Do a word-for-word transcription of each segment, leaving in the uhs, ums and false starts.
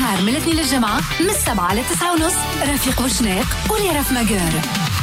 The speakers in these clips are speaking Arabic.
نهار من الاثنين للجمعة من السبعة لتسعة ونص. رفيق وشناق وليرف مجار.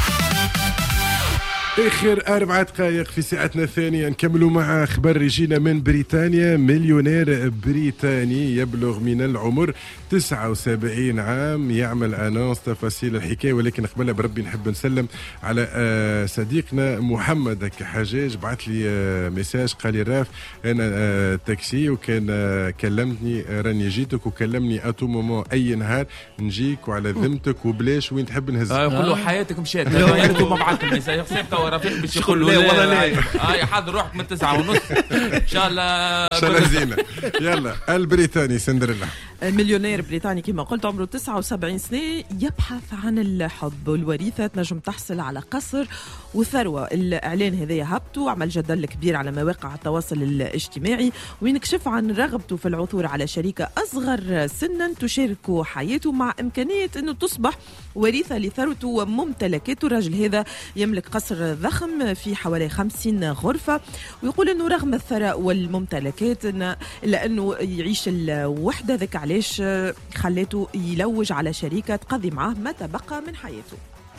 اخر اربع دقائق في ساعتنا الثانيه نكملوا مع اخبار رجينا من بريطانيا. مليونير بريطاني يبلغ من العمر تسعة وسبعين عام يعمل انونس تفاصيل الحكايه، ولكن قبل بربي نحب نسلم على صديقنا محمد كحجاج بعث لي ميساج قال لي راف انا تاكسي وكان كلمتني راني جيتك وكلمني اتو مومون اي نهار نجيك وعلى ذمتك وبلاش وين تحب نهز. اه كله حياتك مشات انتم بعث الميساج رفيق باش يقول له لا والله لا اه حاضر روحك من تسعة ونص ان شاء الله ان شاء الله زينه. يلا البريطاني سندريلا. المليونير بريطاني كما قلت عمره تسعة وسبعين سنة يبحث عن الحب والوريثة تنجم تحصل على قصر وثروة. الإعلان هذا هبطوا عمل جدل كبير على مواقع التواصل الاجتماعي وينكشف عن رغبته في العثور على شريكة أصغر سنا تشارك حياته مع إمكانية أنه تصبح وريثة لثروته وممتلكاته. الرجل هذا يملك قصر ضخم في حوالي خمسين غرفة ويقول أنه رغم الثراء والممتلكات إلا أنه يعيش الوحدة، ذاك علاش خليته يلوج على شريكة تقضي معه ما تبقى من حياته.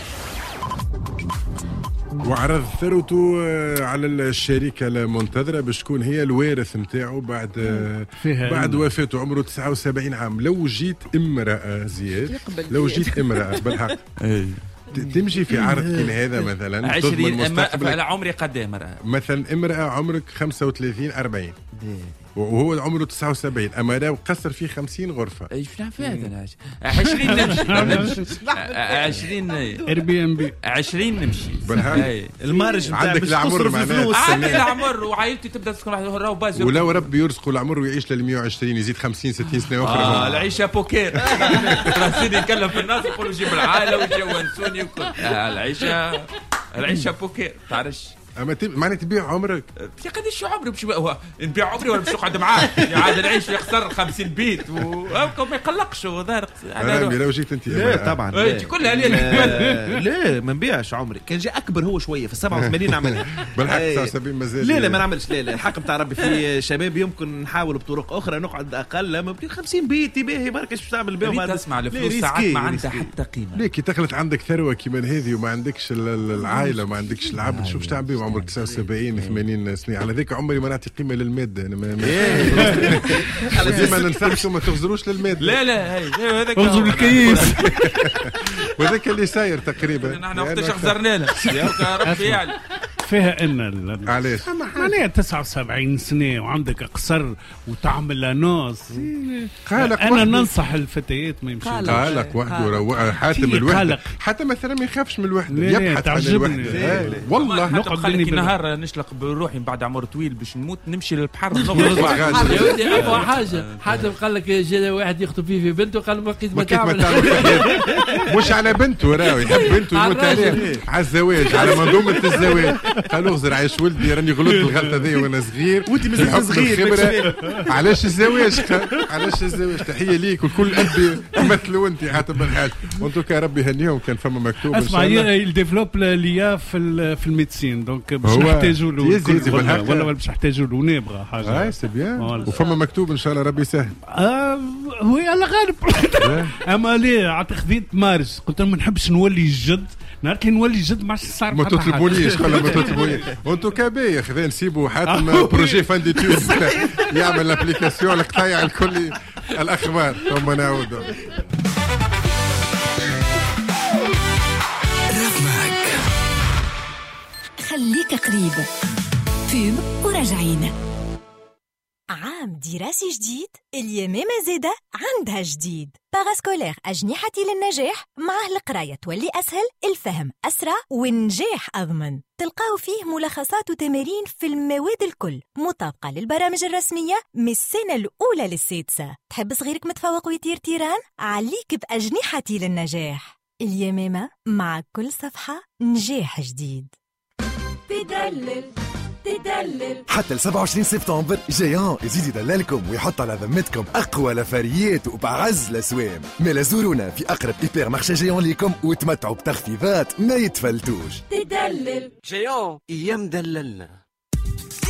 وعرض ثروته على الشركة المنتظرة باش تكون هي الوارث نتاعو بعد بعد وفاته. عمره تسعة وسبعين عام. لو جيت امرأة زياد لو جيت امرأة بالحق تمشي في عرض كان هذا مثلا عشرين على عمري قد امرأة مثلا امرأة عمرك خمسة وثلاثين أربعين وهو عمره تسعة وسبعين اما راه قصر فيه خمسين غرفه. ايش فيها هذا عشرين نمشي عشرين اير بي ام بي عشرين نمشي المارج عندك العمر معناها عندك العمر وعائلتي تبدا تسكن واحد راهو باز ولو ربي يرزقه العمر ويعيش لل مية وعشرين يزيد خمسين ستين سنه اخرى. اه العيشه بوكير راسيني نكلم في الناس يقولوا جيب العائله ويجونسوني وكل العيشه العيشه بوكير تعرفش اما تب... معنى تبيع عمرك يا قديش عمري باش هو نبيع عمري ولا باش نقعد معاه عاد نعيش يخسر خمسين بيت وما يقلقش وظاهر انا لو جيت انت لا طبعا لا. كلها لا, لا ما نبيعش عمري. كان جاء اكبر هو شويه في السبعة وثمانين نعملها بالحق تسعة وسبعين مازال. لا لا ما نعملش. لا لا الحق بتاع ربي في شباب يمكن نحاول بطرق اخرى نقعد اقل ما يمكن خمسين بيت باهي بركش باش تعمل بهم. هذا تسمع الفلوس ساعات ما عندها حتى قيمه. ليه كي تخلط عندك ثروه كيما هذه وما عندكش العائله ما عندكش العبد شوف تعمل بهم عمرك تسعة وسبعين ثمانين سنة. على ذيك عمري ما نعطي قيمة للمادة. أنا ما ديما ننصحكم ما تغزروش للمادة. لا لا هاي هذاك اغزر الكيس وذاك اللي ساير تقريبا. نحن وقتاش خزرنا له يا ربي يعني فيها ان علاش معناها تسعة وسبعين سنة وعندك قصر وتعمل ناس. انا ننصح الفتيات ما يمشي قالك وحده حاتم الوحدة حتى مثلا ما يخافش من الوحدة يبحث عن الوحدة. والله نقعد نهار نشلق بروحي بعد عمر طويل باش نموت نمشي للبحر نضرب يا ودي أبو حاجة حاتم قال لك جاء واحد يخطب فيه في بنته قال ما لقيت ما تعمل مش على بنته راهو يحب بنته يموت عليه على الزواج على منظومة الزواج. قالوا اغزر عايش ولدي راني غلطت الغلطة ذي وانا صغير وانت مازال صغير علاش الزواج علاش الزواج. تحية ليك وكل أب يمثلوا انت حاتم بالحاج وانتو كان ربي يهنيهم كان فما مكتوب ان شاء الله. يديفلوب ليا في في الميديسين دونك باش نحتاجوا له ولا ولا باش نحتاجوا له نبغى حاجه. اي سي بيان وفما مكتوب ان شاء الله ربي يسهل. آه هو على غالب اما ليه اعتقدت مارج قلت ما نحبش نولي الجد نهار اللي نولي جد ما صار ما تطلبونيش خلا ما تطلبونيش وانتو كابي خذا نسيبوا حاتم بروجي فان دي تيوب يعمل الابليكاسيون القطايع الكل الاخبار ثم نعود. خليك قريب فيلم وراجعين. عام دراسي جديد اليمامة زادة عندها جديد. باراسكولير أجنحتي للنجاح معه القراية تولي أسهل الفهم أسرع والنجاح أضمن. تلقاو فيه ملخصات وتمارين في المواد الكل مطابقة للبرامج الرسمية من السنة الأولى للسادسة. تحب صغيرك متفوق ويطير تيران؟ عليك بأجنحتي للنجاح. اليمامة مع كل صفحة نجاح جديد. تدلل تدلل حتى ل سبعة وعشرين سبتمبر جيان يزيد يدللكم ويحط على ذمتكم أقوى لفاريات وبعز الأسوام. ملا زورونا في أقرب إيبر مارشي جيان ليكم وتمتعوا بتخفيضات ما يتفلتوش. تدلل جيان أيام دللنا.